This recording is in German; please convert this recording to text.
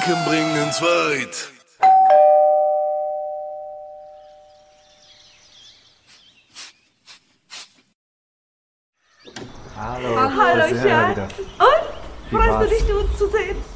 Gedanken bringen's weit. Hallo. Hallo, da sind wir Schatz. wieder. Und? Wie Freust war's? du dich, uns zu sehen?